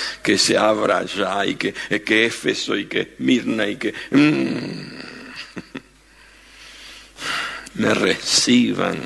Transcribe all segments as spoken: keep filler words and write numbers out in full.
que se abra ya, y que, que Éfeso, y que Mirna, y que mm, me reciban.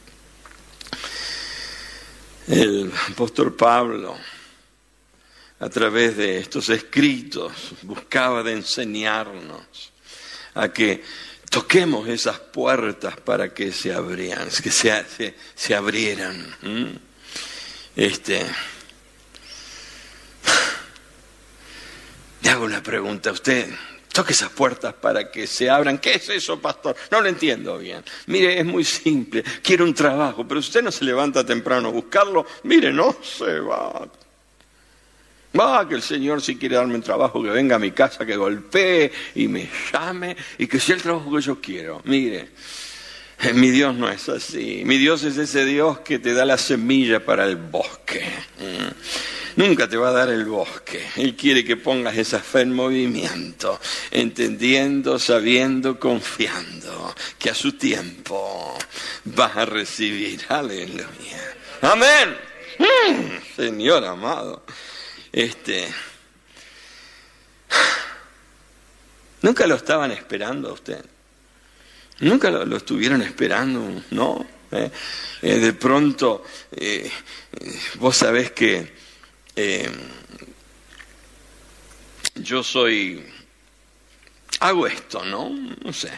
El apóstol Pablo, a través de estos escritos, buscaba de enseñarnos a que toquemos esas puertas para que se abrieran, que se, se, se abrieran. ¿Mm? Este, le hago una pregunta a usted. Toque esas puertas para que se abran. ¿Qué es eso, pastor? No lo entiendo bien. Mire, es muy simple. Quiero un trabajo, pero si usted no se levanta temprano a buscarlo, mire, no se va. Va, que el Señor, si quiere darme un trabajo, que venga a mi casa, que golpee y me llame y que sea el trabajo que yo quiero. Mire, mi Dios no es así. Mi Dios es ese Dios que te da la semilla para el bosque. Nunca te va a dar el bosque. Él quiere que pongas esa fe en movimiento, entendiendo, sabiendo, confiando que a su tiempo vas a recibir. Aleluya. Amén. Mm, Señor amado. Este, ¿Nunca lo estaban esperando a usted? ¿Nunca lo, lo estuvieron esperando? ¿No? ¿Eh? Eh, de pronto, eh, eh, vos sabés que eh, yo soy, hago esto, ¿no? No sé.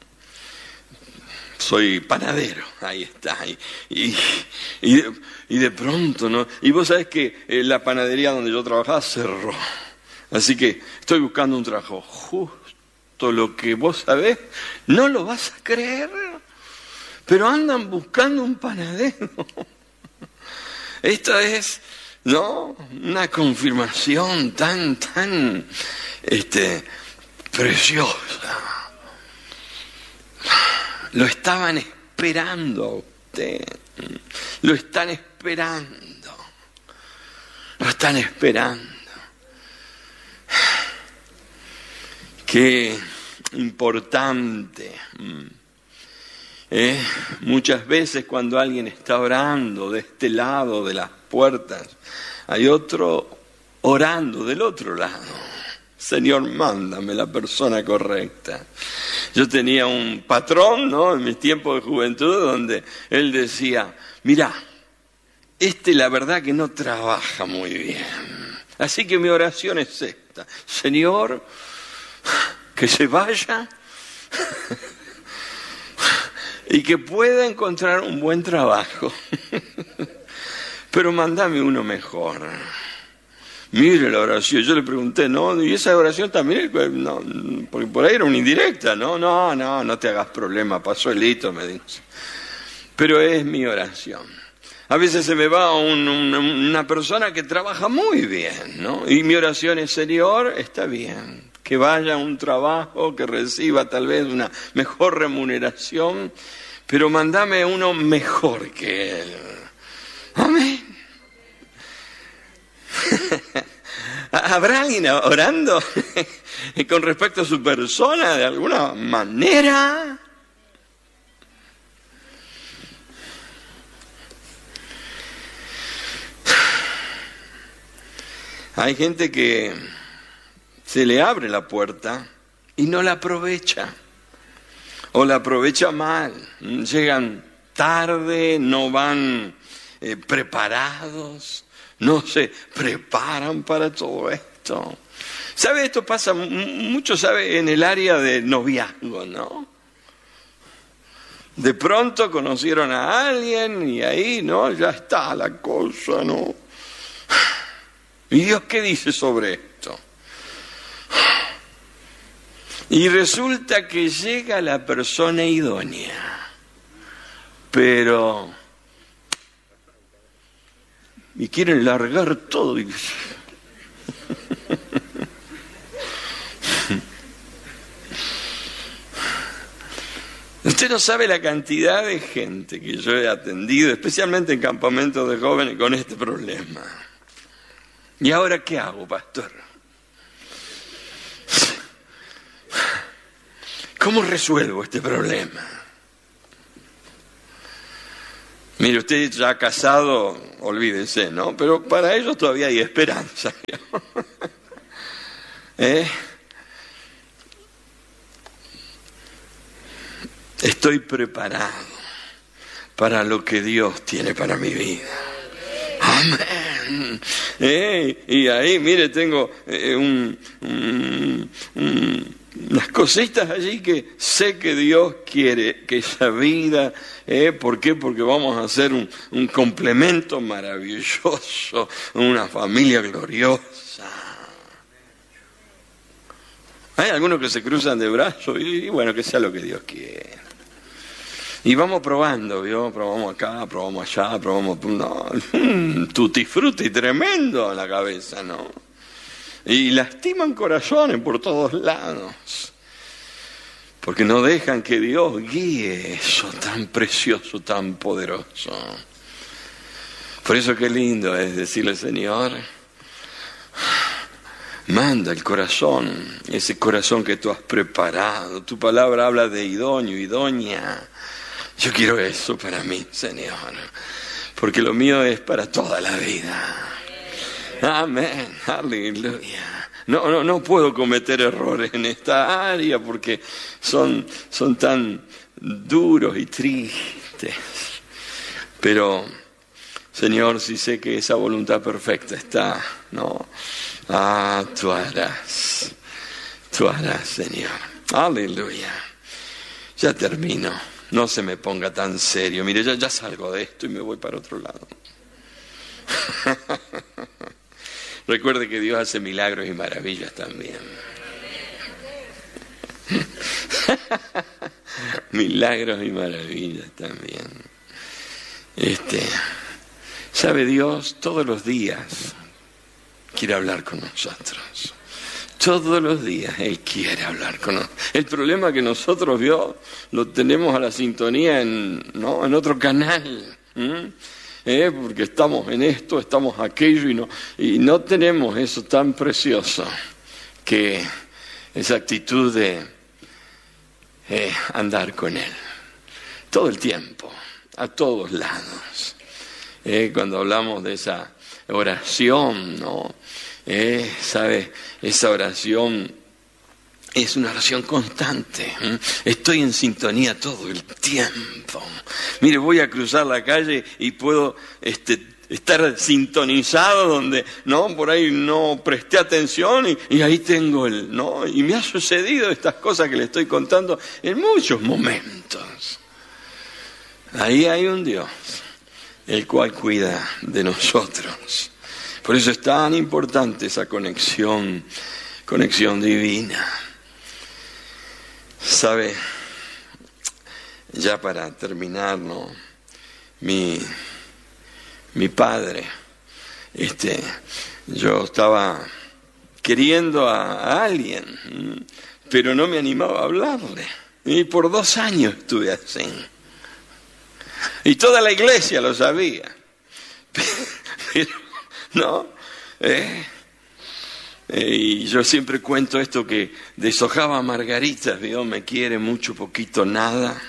Soy panadero, ahí está, y, y, y, de, y de pronto, ¿no? Y vos sabés que eh, la panadería donde yo trabajaba cerró, así que estoy buscando un trabajo. Justo lo que vos sabés, no lo vas a creer, pero andan buscando un panadero. Esto es, ¿no? Una confirmación tan, tan, este, preciosa. Lo estaban esperando a usted. Lo están esperando. Lo están esperando. Qué importante. ¿Eh? Muchas veces cuando alguien está orando de este lado de las puertas, hay otro orando del otro lado. Señor, mándame la persona correcta. Yo tenía un patrón, ¿no?, en mis tiempos de juventud, donde él decía, mirá, este la verdad que no trabaja muy bien. Así que mi oración es esta. Señor, que se vaya y que pueda encontrar un buen trabajo. Pero mandame uno mejor. Mire la oración, yo le pregunté, ¿no? Y esa oración también, no, porque por ahí era una indirecta, ¿no? No, no, no te hagas problema, pasó el hito, me dice. Pero es mi oración. A veces se me va un, un, una persona que trabaja muy bien, ¿no? Y mi oración es, Señor, está bien, que vaya a un trabajo, que reciba tal vez una mejor remuneración, pero mandame uno mejor que él. Amén. ¿Habrá alguien orando con respecto a su persona de alguna manera? Hay gente que se le abre la puerta y no la aprovecha, o la aprovecha mal. Llegan tarde, no van eh, preparados. No se preparan para todo esto. ¿Sabe? Esto pasa mucho, ¿sabe? En el área de noviazgo, ¿no? De pronto conocieron a alguien y ahí, ¿no? Ya está la cosa, ¿no? ¿Y Dios qué dice sobre esto? Y resulta que llega la persona idónea, pero... y quieren largar todo. Usted no sabe la cantidad de gente que yo he atendido, especialmente en campamentos de jóvenes, con este problema. ¿Y ahora qué hago, pastor? ¿Cómo resuelvo este problema? Mire, usted ya casado, olvídese, ¿no? Pero para ellos todavía hay esperanza. ¿Eh? Estoy preparado para lo que Dios tiene para mi vida. Amén. ¿Eh? Y ahí, mire, tengo eh, un, un, un, unas cositas allí que sé que Dios quiere que esa vida, ¿eh? ¿Por qué? Porque vamos a hacer un, un complemento maravilloso, una familia gloriosa. Hay algunos que se cruzan de brazos y, y bueno, que sea lo que Dios quiere. Y vamos probando, ¿vio? Probamos acá, probamos allá, probamos... No, tutti frutti tremendo en la cabeza, ¿no? Y lastiman corazones por todos lados. Porque no dejan que Dios guíe eso tan precioso, tan poderoso. Por eso qué lindo es decirle, Señor, manda el corazón, ese corazón que tú has preparado. Tu palabra habla de idóneo, idónea. Yo quiero eso para mí, Señor, porque lo mío es para toda la vida. Amén, aleluya. No, no, no puedo cometer errores en esta área porque son, son tan duros y tristes. Pero, Señor, si sé que esa voluntad perfecta está, no, ah, tú harás, tú harás, Señor. Aleluya. Ya termino. No se me ponga tan serio. Mire, ya, ya salgo de esto y me voy para otro lado. Recuerde que Dios hace milagros y maravillas también. Milagros y maravillas también. Este, ¿sabe Dios? Todos los días quiere hablar con nosotros. Todos los días Él quiere hablar con nosotros. El problema que nosotros, vio, lo tenemos a la sintonía en, ¿no? en otro canal. ¿Eh? Porque estamos en esto, estamos aquello y no, y no tenemos eso tan precioso que esa actitud de eh, andar con Él. Todo el tiempo, a todos lados. Eh, cuando hablamos de esa oración, ¿no? Eh, ¿sabe? Esa oración es una oración constante. ¿eh? Estoy en sintonía todo el tiempo. Mire, voy a cruzar la calle y puedo este, estar sintonizado donde no por ahí no presté atención y, y ahí tengo el no. Y me ha sucedido estas cosas que le estoy contando en muchos momentos. Ahí hay un Dios, el cual cuida de nosotros. Por eso es tan importante esa conexión, conexión divina. ¿Sabe? Ya para terminar, ¿no? Mi, mi padre, este, yo estaba queriendo a, a alguien, pero no me animaba a hablarle. Y por dos años estuve así. Y toda la iglesia lo sabía. Pero, ¿no? Eh, eh, y yo siempre cuento esto que deshojaba margaritas, Dios me quiere mucho, poquito, nada.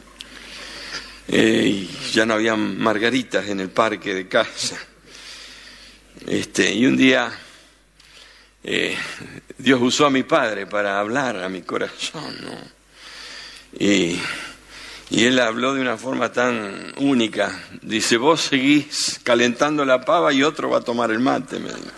Eh, y ya no había margaritas en el parque de casa. Este, y un día eh, Dios usó a mi padre para hablar a mi corazón, ¿no? Y, y él habló de una forma tan única. Dice, vos seguís calentando la pava y otro va a tomar el mate, me dijo.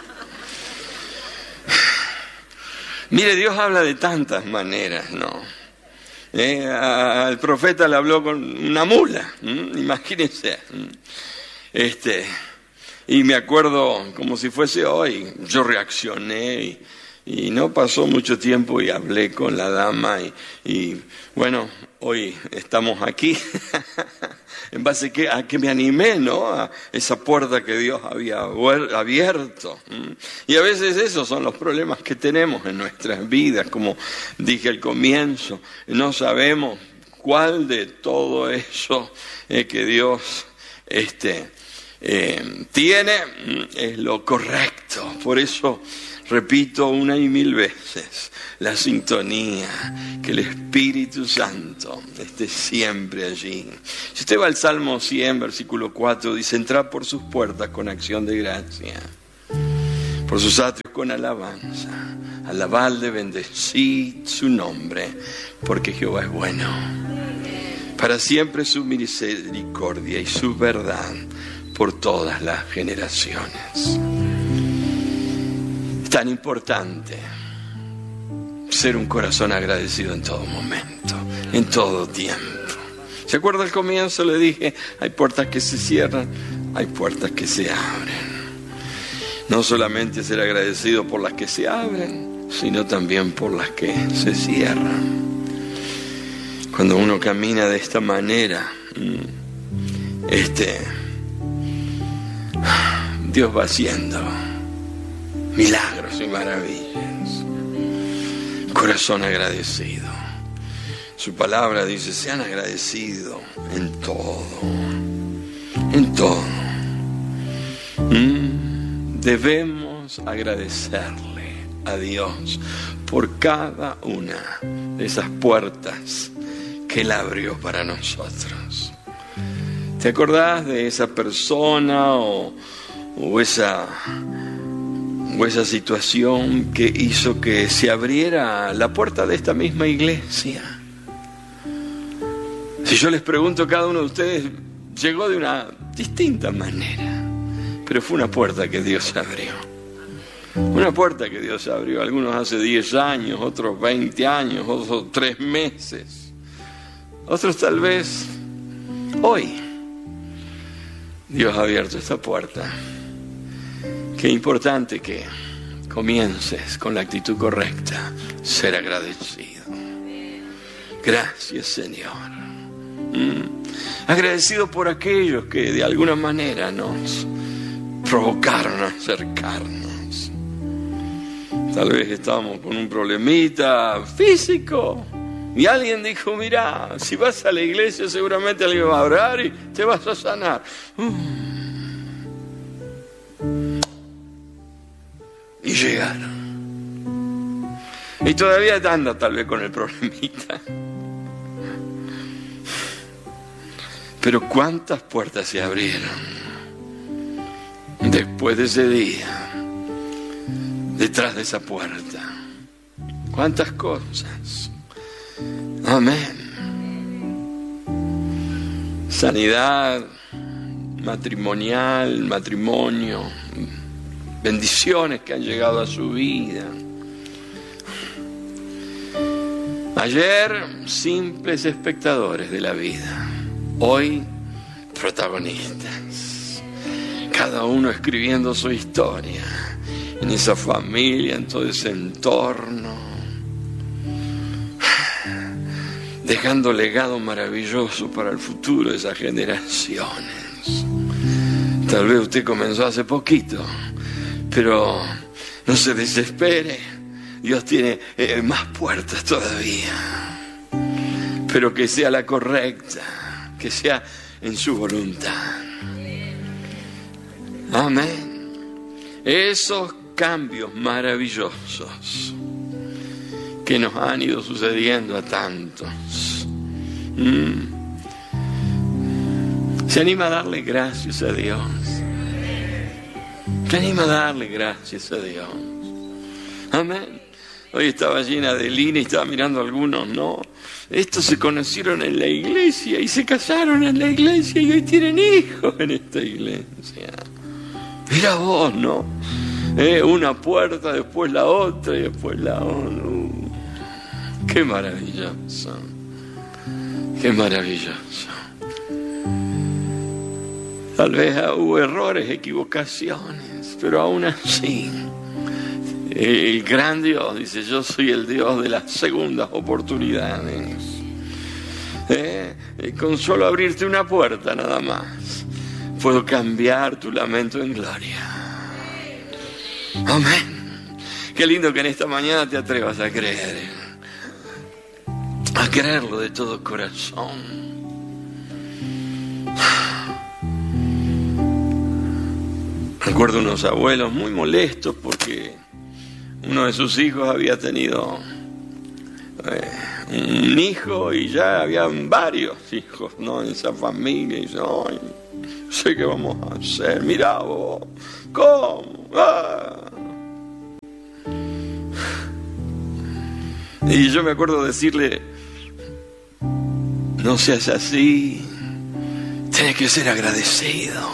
Mire, Dios habla de tantas maneras, ¿no? Eh, a, al profeta le habló con una mula, ¿m? Imagínense. Este, y me acuerdo como si fuese hoy, yo reaccioné y, y no pasó mucho tiempo y hablé con la dama y, y bueno, hoy estamos aquí. En base a que, a que me animé, ¿no? A esa puerta que Dios había abierto. Y a veces esos son los problemas que tenemos en nuestras vidas, como dije al comienzo. No sabemos cuál de todo eso eh, que Dios este, eh, tiene es lo correcto. Por eso repito una y mil veces, la sintonía, que el Espíritu Santo esté siempre allí. Si usted va al Salmo cien, versículo cuatro, dice: entrad por sus puertas con acción de gracia, por sus atrios con alabanza, alabadle, bendecid su nombre, porque Jehová es bueno. Para siempre su misericordia y su verdad por todas las generaciones. Es tan importante ser un corazón agradecido en todo momento, en todo tiempo. ¿Se acuerda al comienzo? Le dije, hay puertas que se cierran, hay puertas que se abren. No solamente ser agradecido por las que se abren, sino también por las que se cierran. Cuando uno camina de esta manera, este, Dios va haciendo milagros y maravillas. Corazón agradecido. Su palabra dice: sean agradecidos en todo, en todo. ¿Mm? Debemos agradecerle a Dios por cada una de esas puertas que Él abrió para nosotros. ¿Te acordás de esa persona o, o esa... o esa situación que hizo que se abriera la puerta de esta misma iglesia? Si yo les pregunto, a cada uno de ustedes llegó de una distinta manera, pero fue una puerta que Dios abrió. Una puerta que Dios abrió. Algunos hace diez años, otros veinte años, otros tres meses. Otros tal vez hoy. Dios ha abierto esta puerta. Qué importante que comiences con la actitud correcta, ser agradecido. Gracias, Señor. Mm. Agradecido por aquellos que de alguna manera nos provocaron a acercarnos. Tal vez estábamos con un problemita físico y alguien dijo: mira, si vas a la iglesia seguramente alguien va a orar y te vas a sanar. Mm. Y llegaron. Y todavía anda tal vez con el problemita. Pero cuántas puertas se abrieron después de ese día, detrás de esa puerta. Cuántas cosas. Amén. Sanidad matrimonial, matrimonio, bendiciones que han llegado a su vida. Ayer, simples espectadores de la vida. Hoy, protagonistas. Cada uno escribiendo su historia. En esa familia, en todo ese entorno. Dejando legado maravilloso para el futuro de esas generaciones. Tal vez usted comenzó hace poquito, pero no se desespere. Dios tiene eh, más puertas todavía. Pero que sea la correcta, que sea en su voluntad. Amén. Esos cambios maravillosos que nos han ido sucediendo a tantos. ¿Mm? ¿Se anima a darle gracias a Dios? ¿Se anima a darle gracias a Dios? Amén. Hoy estaba llena de línea y estaba mirando a algunos, ¿no? Estos se conocieron en la iglesia y se casaron en la iglesia y hoy tienen hijos en esta iglesia. Mira vos, ¿no? Eh, una puerta, después la otra y después la otra. Uh, ¡Qué maravilloso! ¡Qué maravilloso! Tal vez hubo errores, equivocaciones, pero aún así, el gran Dios dice: yo soy el Dios de las segundas oportunidades. Eh, con solo abrirte una puerta nada más, puedo cambiar tu lamento en gloria. Amén. Qué lindo que en esta mañana te atrevas a creer, a creerlo de todo corazón. Recuerdo unos abuelos muy molestos porque uno de sus hijos había tenido eh, un hijo y ya habían varios hijos, ¿no? En esa familia. Y dice, ay, no sé qué vamos a hacer. Mirá vos, ¿cómo? Ah. Y yo me acuerdo decirle, no seas así, tienes que ser agradecido.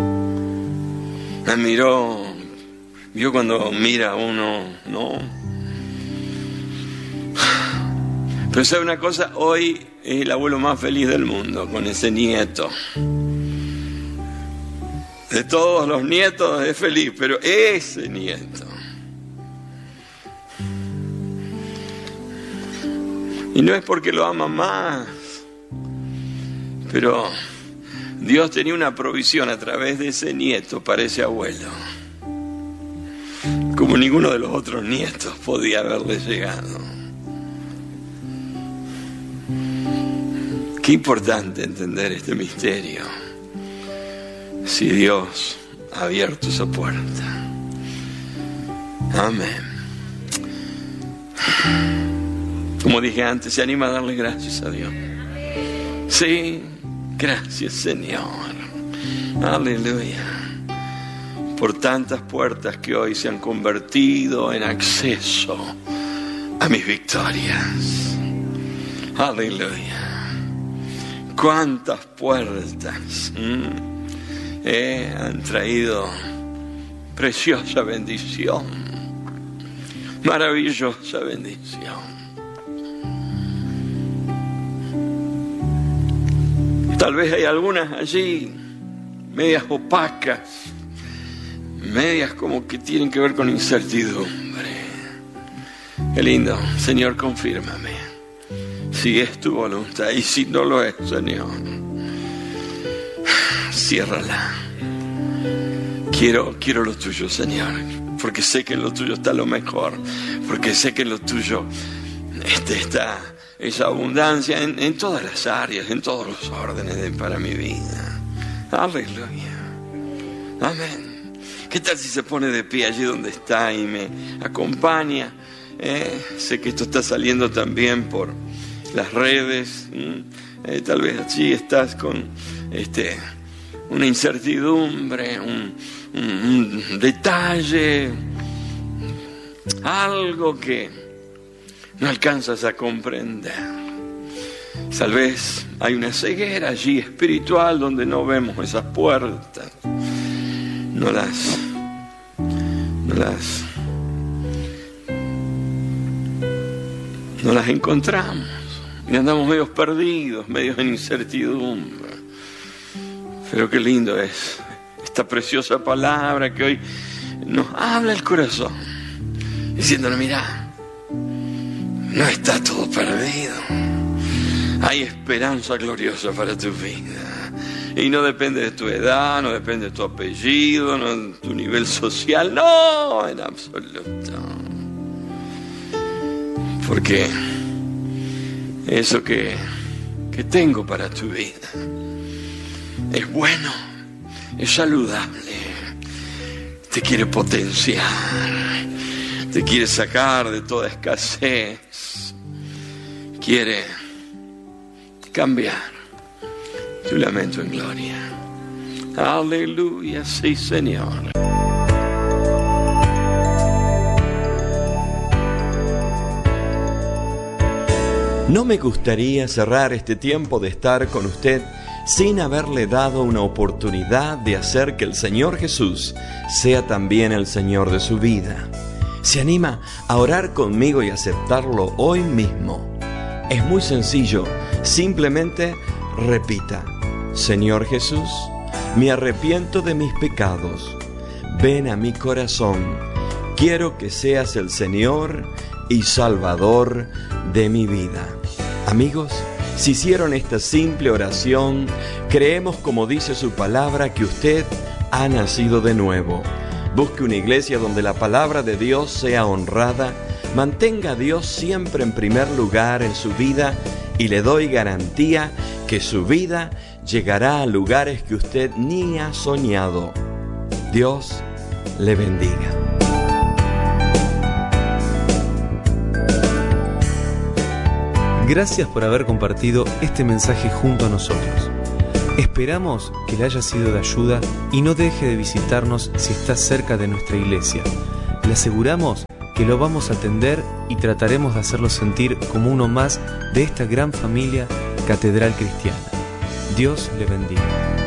Me miró, vio cuando mira a uno, ¿no? Pero sabe una cosa, hoy es el abuelo más feliz del mundo con ese nieto. De todos los nietos es feliz, pero ese nieto. Y no es porque lo ama más, pero Dios tenía una provisión a través de ese nieto para ese abuelo, como ninguno de los otros nietos podía haberle llegado. Qué importante entender este misterio. Si Dios ha abierto esa puerta. Amén. Como dije antes, se anima a darle gracias a Dios. Sí, gracias Señor. Aleluya. Por tantas puertas que hoy se han convertido en acceso a mis victorias. Aleluya. Cuántas puertas ¿m? eh, han traído preciosa bendición, maravillosa bendición. Tal vez hay algunas allí medias opacas, medias como que tienen que ver con incertidumbre. Qué lindo. Señor, confírmame si es tu voluntad, y si no lo es, Señor, ciérrala. Quiero, quiero lo tuyo, Señor, porque sé que en lo tuyo está lo mejor, porque sé que en lo tuyo este, está esa abundancia en, en todas las áreas, en todos los órdenes de, para mi vida. Aleluya. Amén. ¿Qué tal si se pone de pie allí donde está y me acompaña? Eh, sé que esto está saliendo también por las redes. Eh, tal vez allí estás con este, una incertidumbre, un, un, un detalle, algo que no alcanzas a comprender. Tal vez hay una ceguera allí espiritual donde no vemos esas puertas, no las, no las, no las encontramos y andamos medios perdidos, medios en incertidumbre. Pero qué lindo es esta preciosa palabra que hoy nos habla el corazón, diciéndonos, mirá, no está todo perdido. Hay esperanza gloriosa para tu vida. Y no depende de tu edad, no depende de tu apellido, no de tu nivel social. No, en absoluto. Porque eso que, que tengo para tu vida es bueno, es saludable, te quiere potenciar, te quiere sacar de toda escasez, quiere cambiar tu lamento en gloria. Aleluya, sí, Señor. No me gustaría cerrar este tiempo de estar con usted sin haberle dado una oportunidad de hacer que el Señor Jesús sea también el Señor de su vida. ¿Se anima a orar conmigo y aceptarlo hoy mismo? Es muy sencillo, simplemente repita: Señor Jesús, me arrepiento de mis pecados, ven a mi corazón, quiero que seas el Señor y Salvador de mi vida. Amigos, si hicieron esta simple oración, creemos, como dice su palabra, que usted ha nacido de nuevo. Busque una iglesia donde la palabra de Dios sea honrada, mantenga a Dios siempre en primer lugar en su vida y le doy garantía que su vida llegará a lugares que usted ni ha soñado. Dios le bendiga. Gracias por haber compartido este mensaje junto a nosotros. Esperamos que le haya sido de ayuda y no deje de visitarnos si está cerca de nuestra iglesia. Le aseguramos que lo vamos a atender y trataremos de hacerlo sentir como uno más de esta gran familia Catedral Cristiana. Dios le bendiga.